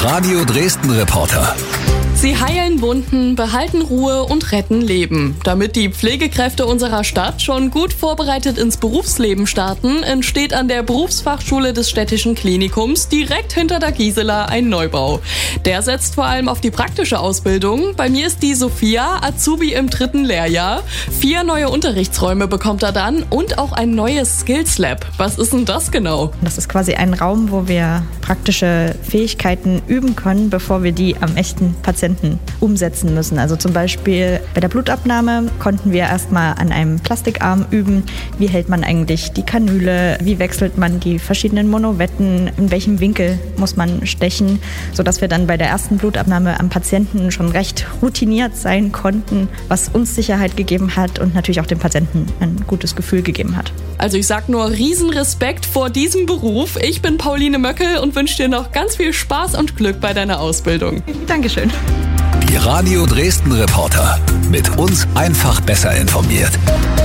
Radio Dresden Reporter. Sie heilen Wunden, behalten Ruhe und retten Leben. Damit die Pflegekräfte unserer Stadt schon gut vorbereitet ins Berufsleben starten, entsteht an der Berufsfachschule des Städtischen Klinikums direkt hinter der Gisela ein Neubau. Der setzt vor allem auf die praktische Ausbildung. Bei mir ist die Sophia, Azubi im 3. Lehrjahr. 4 neue Unterrichtsräume bekommt er dann und auch ein neues Skills Lab. Was ist denn das genau? Das ist quasi ein Raum, wo wir praktische Fähigkeiten üben können, bevor wir die am echten Patienten umsetzen müssen. Also zum Beispiel bei der Blutabnahme konnten wir erstmal an einem Plastikarm üben, wie hält man eigentlich die Kanüle, wie wechselt man die verschiedenen Monovetten, in welchem Winkel muss man stechen, sodass wir dann bei der ersten Blutabnahme am Patienten schon recht routiniert sein konnten, was uns Sicherheit gegeben hat und natürlich auch dem Patienten ein gutes Gefühl gegeben hat. Also ich sag nur Riesenrespekt vor diesem Beruf. Ich bin Pauline Möckel und wünsche dir noch ganz viel Spaß und Glück bei deiner Ausbildung. Dankeschön. Die Radio Dresden Reporter. Mit uns einfach besser informiert.